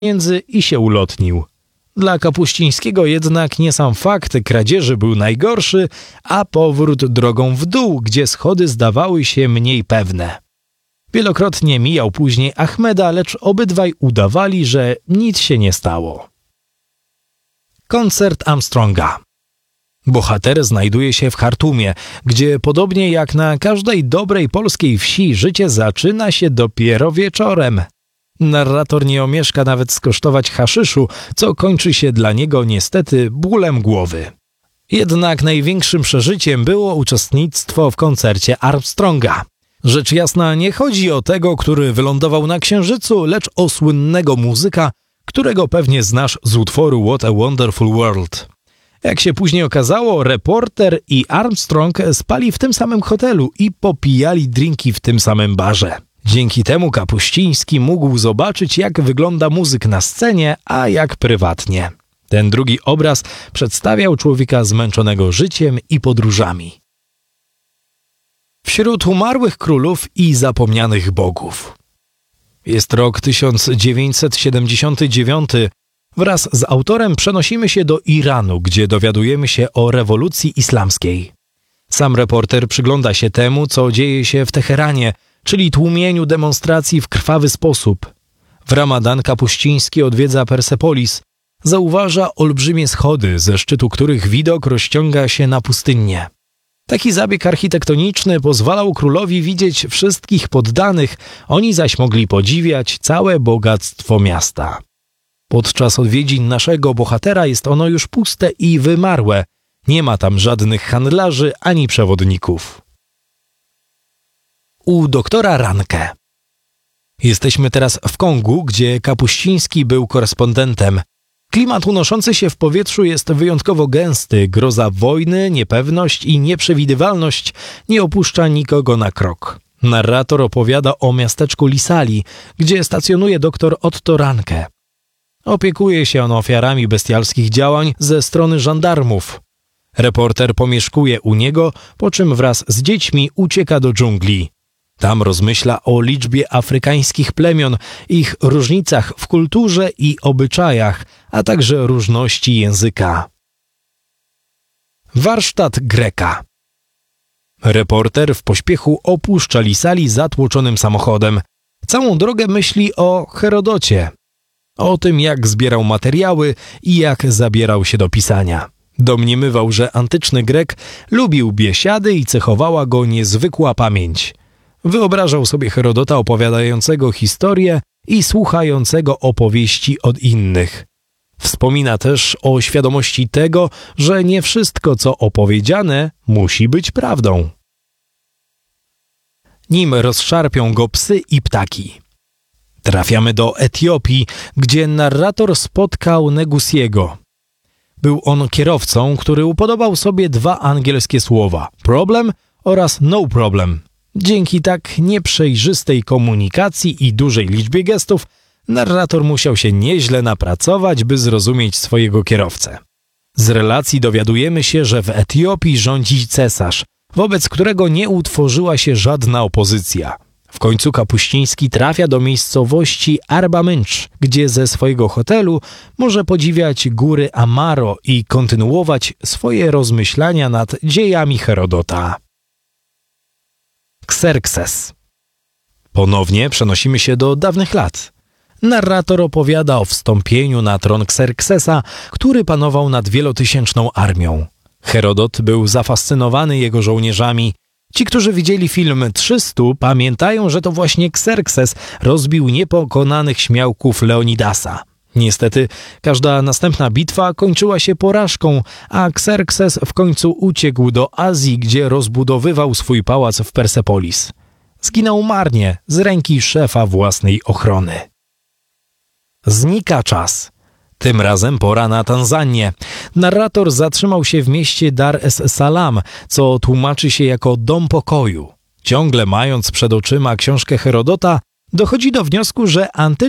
pieniędzy i się ulotnił. Dla Kapuścińskiego jednak nie sam fakt kradzieży był najgorszy, a powrót drogą w dół, gdzie schody zdawały się mniej pewne. Wielokrotnie mijał później Ahmeda, lecz obydwaj udawali, że nic się nie stało. Koncert Armstronga. Bohater znajduje się w Chartumie, gdzie podobnie jak na każdej dobrej polskiej wsi życie zaczyna się dopiero wieczorem. Narrator nie omieszka nawet skosztować haszyszu, co kończy się dla niego niestety bólem głowy. Jednak największym przeżyciem było uczestnictwo w koncercie Armstronga. Rzecz jasna nie chodzi o tego, który wylądował na Księżycu, lecz o słynnego muzyka, którego pewnie znasz z utworu What a Wonderful World. Jak się później okazało, reporter i Armstrong spali w tym samym hotelu i popijali drinki w tym samym barze. Dzięki temu Kapuściński mógł zobaczyć, jak wygląda muzyk na scenie, a jak prywatnie. Ten drugi obraz przedstawiał człowieka zmęczonego życiem i podróżami. Wśród umarłych królów i zapomnianych bogów. Jest rok 1979. Wraz z autorem przenosimy się do Iranu, gdzie dowiadujemy się o rewolucji islamskiej. Sam reporter przygląda się temu, co dzieje się w Teheranie, czyli tłumieniu demonstracji w krwawy sposób. W Ramadan Kapuściński odwiedza Persepolis. Zauważa olbrzymie schody, ze szczytu których widok rozciąga się na pustynię. Taki zabieg architektoniczny pozwalał królowi widzieć wszystkich poddanych, oni zaś mogli podziwiać całe bogactwo miasta. Podczas odwiedzin naszego bohatera jest ono już puste i wymarłe. Nie ma tam żadnych handlarzy ani przewodników. U doktora Ranke. Jesteśmy teraz w Kongu, gdzie Kapuściński był korespondentem. Klimat unoszący się w powietrzu jest wyjątkowo gęsty. Groza wojny, niepewność i nieprzewidywalność nie opuszcza nikogo na krok. Narrator opowiada o miasteczku Lisali, gdzie stacjonuje doktor Otto Ranke. Opiekuje się on ofiarami bestialskich działań ze strony żandarmów. Reporter pomieszkuje u niego, po czym wraz z dziećmi ucieka do dżungli. Tam rozmyśla o liczbie afrykańskich plemion, ich różnicach w kulturze i obyczajach, a także różności języka. Warsztat Greka. Reporter w pośpiechu opuszcza Lisali zatłoczonym samochodem. Całą drogę myśli o Herodocie. O tym, jak zbierał materiały i jak zabierał się do pisania. Domniemywał, że antyczny Grek lubił biesiady i cechowała go niezwykła pamięć. Wyobrażał sobie Herodota opowiadającego historię i słuchającego opowieści od innych. Wspomina też o świadomości tego, że nie wszystko, co opowiedziane, musi być prawdą. Nim rozszarpią go psy i ptaki. Trafiamy do Etiopii, gdzie narrator spotkał Negusiego. Był on kierowcą, który upodobał sobie dwa angielskie słowa – problem oraz no problem. Dzięki tak nieprzejrzystej komunikacji i dużej liczbie gestów narrator musiał się nieźle napracować, by zrozumieć swojego kierowcę. Z relacji dowiadujemy się, że w Etiopii rządzi cesarz, wobec którego nie utworzyła się żadna opozycja. W końcu Kapuściński trafia do miejscowości Arba Mincz, gdzie ze swojego hotelu może podziwiać góry Amaro i kontynuować swoje rozmyślania nad dziejami Herodota. Xerxes. Ponownie przenosimy się do dawnych lat. Narrator opowiada o wstąpieniu na tron Xerxesa, który panował nad wielotysięczną armią. Herodot był zafascynowany jego żołnierzami. Ci, którzy widzieli film 300, pamiętają, że to właśnie Xerxes rozbił niepokonanych śmiałków Leonidasa. Niestety, każda następna bitwa kończyła się porażką, a Xerxes w końcu uciekł do Azji, gdzie rozbudowywał swój pałac w Persepolis. Zginął marnie z ręki szefa własnej ochrony. Znika czas. Tym razem pora na Tanzanię. Narrator zatrzymał się w mieście Dar es Salaam, co tłumaczy się jako dom pokoju. Ciągle mając przed oczyma książkę Herodota, dochodzi do wniosku, że antyczny